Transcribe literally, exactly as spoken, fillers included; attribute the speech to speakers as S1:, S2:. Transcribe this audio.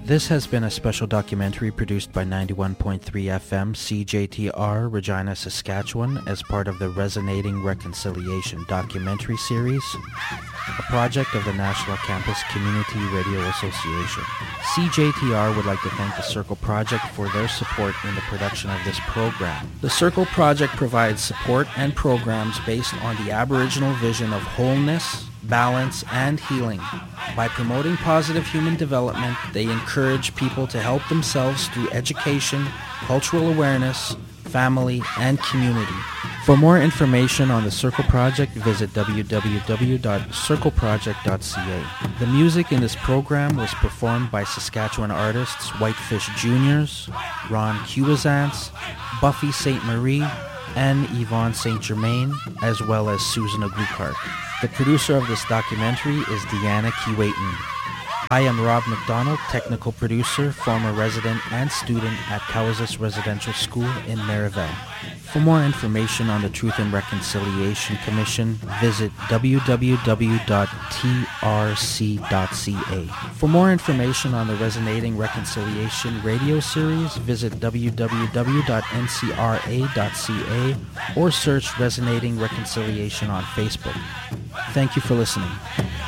S1: This has been a special documentary produced by ninety-one point three F M C J T R Regina, Saskatchewan as part of the Resonating Reconciliation documentary series, a project of the National Campus Community Radio Association. C J T R would like to thank the Circle Project for their support in the production of this program. The Circle Project provides support and programs based on the Aboriginal vision of wholeness, balance, and healing. By promoting positive human development, they encourage people to help themselves through education, cultural awareness, family, and community. For more information on the Circle Project, visit w w w dot circle project dot c a. The music in this program was performed by Saskatchewan artists Whitefish Juniors, Ron Cuisance, Buffy Saint Marie, and Yvonne Saint Germain, as well as Susan Agukark. The producer of this documentary is Deanna Keewatin. I am Rob McDonald, technical producer, former resident and student at Cowazis Residential School in Marieville. For more information on the Truth and Reconciliation Commission, visit w w w dot t r c dot c a. For more information on the Resonating Reconciliation radio series, visit w w w dot n c r a dot c a or search Resonating Reconciliation on Facebook. Thank you for listening.